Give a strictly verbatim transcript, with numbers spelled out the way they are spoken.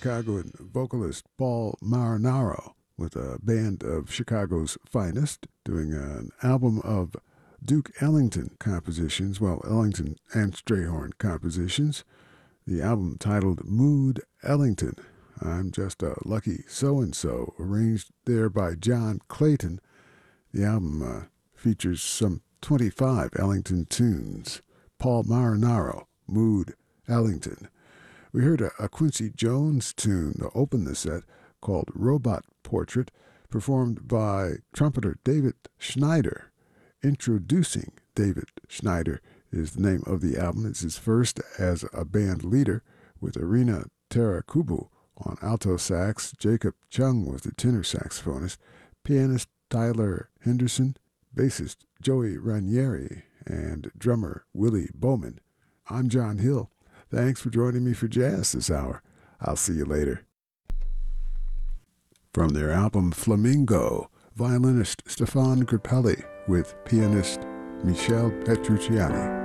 Chicagoan vocalist Paul Marinaro with a band of Chicago's finest, doing an album of Duke Ellington compositions, well, Ellington and Strayhorn compositions. The album titled Mood Ellington. I'm Just a Lucky So-and-So, arranged there by John Clayton. The album uh, features some twenty-five Ellington tunes. Paul Marinaro, Mood Ellington. We heard a, a Quincy Jones tune to open the set called Robot Portrait, performed by trumpeter David Schneider. Introducing David Schneider is the name of the album. It's his first as a band leader, with Irina Tarakubu on alto sax. Jacob Chung was the tenor saxophonist. Pianist Tyler Henderson, bassist Joey Ranieri, and drummer Willie Bowman. I'm John Hill. Thanks for joining me for jazz this hour. I'll see you later. From their album Flamingo, violinist Stefan Grappelli with pianist Michel Petrucciani.